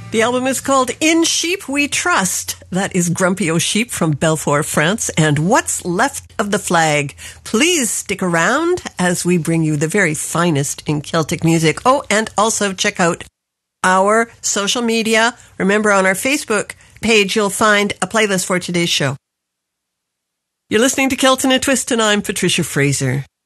The album is called In Sheep We Trust. That is Grumpy O'Sheep from Belfort, France, and What's Left of the Flag. Please stick around as we bring you the very finest in Celtic music. Oh, and also check out our social media. Remember, on our Facebook page, you'll find a playlist for today's show. You're listening to Celt in a Twist, and I'm Patricia Fraser.